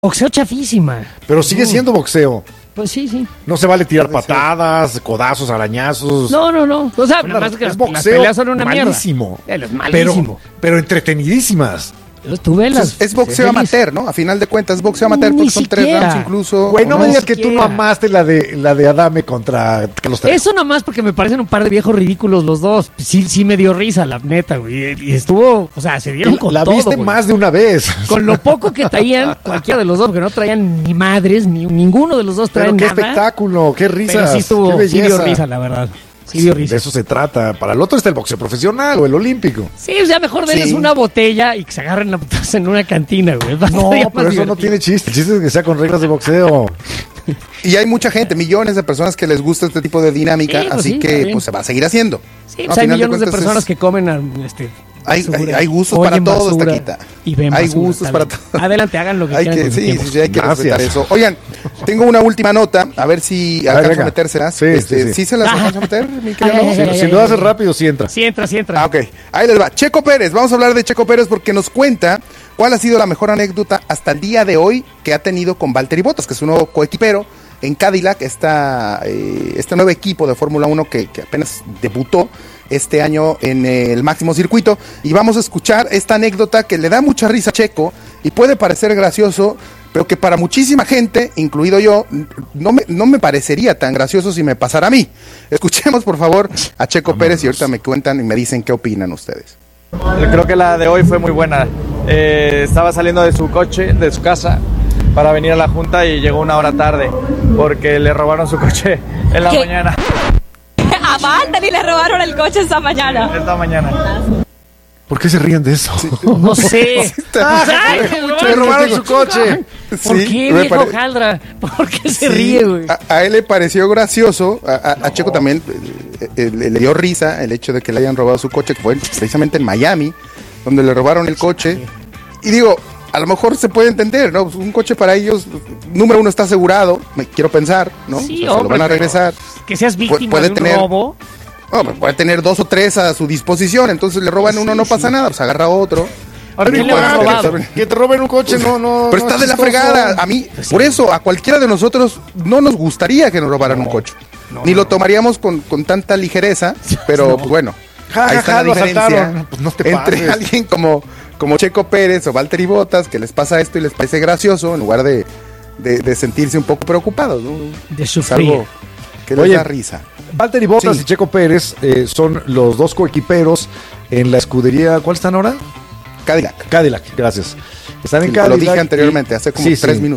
Boxeo chafísima. Pero sigue siendo boxeo. Pues sí. No se vale tirar patadas, codazos, arañazos. No. O sea, nada más que es las peleas son una malísimo. mierda. Es malísimo. Pero entretenidísimas. Tú velas. Es boxeo amateur, ¿no? A final de cuentas, es boxeo amateur porque son 3 rounds incluso. Güey, no me digas que tú no amaste la de Adame contra Carlos Trejo. Eso nomás porque me parecen un par de viejos ridículos los dos. Sí me dio risa, la neta, güey. Y estuvo, o sea, se dieron con todo. La viste más de una vez. Con lo poco que traían, cualquiera de los dos, porque no traían ni madres, ninguno de los dos traían nada. Qué espectáculo, qué risa. Pero sí estuvo, sí dio risa, la verdad. Sí dio risa. De eso se trata. Para el otro está el boxeo profesional o el olímpico. Sí, o sea, mejor denles una botella y que se agarren a putazos en una cantina, güey. No, pero eso no tiene chiste. El chiste es que sea con reglas de boxeo. Y hay mucha gente, millones de personas que les gusta este tipo de dinámica, así que pues se va a seguir haciendo. Sí, pues hay millones de personas que comen hay gustos para todos, Taquita. Hay gustos para todos. Adelante, hagan lo que quieran. Sí, hay que respetar eso. Oigan, tengo una última nota, a ver si alcanzo a metérselas. ¿Sí se las alcanzo a meter, mi querido? Si lo haces rápido, sí entra. Sí entra. Ok, ahí les va. Checo Pérez, vamos a hablar de Checo Pérez porque nos cuenta cuál ha sido la mejor anécdota hasta el día de hoy que ha tenido con Valtteri Bottas, que es un nuevo coequipero en Cadillac, este nuevo equipo de Fórmula 1 que apenas debutó este año en el máximo circuito, y vamos a escuchar esta anécdota que le da mucha risa a Checo y puede parecer gracioso, pero que para muchísima gente, incluido yo, no me parecería tan gracioso si me pasara a mí. Escuchemos por favor a Checo Pérez y ahorita me cuentan y me dicen qué opinan ustedes. Creo que la de hoy fue muy buena. Estaba saliendo de su coche, de su casa, para venir a la junta y llegó una hora tarde porque le robaron su coche en la mañana. A Valtteri le robaron el coche esta mañana. ¿Por qué se ríen de eso? Sí. No sé. Le robaron su coche. ¿Por qué, viejo Jaldra? ¿Por qué se ríe, güey? A él le pareció gracioso, a Checo también le dio risa el hecho de que le hayan robado su coche, que fue precisamente en Miami, donde le robaron el coche. Y digo, a lo mejor se puede entender, ¿no? Un coche para ellos, número uno, está asegurado, quiero pensar, ¿no? Sí, se lo van a regresar. Que seas víctima de un robo. No, puede tener 2 o 3 a su disposición, entonces le roban uno, no pasa nada, pues agarra otro. Que te roben un coche, no. Pero está de la fregada. A mí, por eso, a cualquiera de nosotros no nos gustaría que nos robaran un coche. Ni lo tomaríamos con tanta ligereza, pero pues, bueno, ahí está la diferencia entre alguien como Checo Pérez o Valtteri Bottas, que les pasa esto y les parece gracioso, en lugar de sentirse un poco preocupados, ¿no? De sufrir. Es algo que les da risa. Valtteri Bottas y Checo Pérez son los dos coequiperos en la escudería. ¿Cuál están ahora? Cadillac, gracias. Están en Cadillac. Lo dije anteriormente, hace como 3 minutos.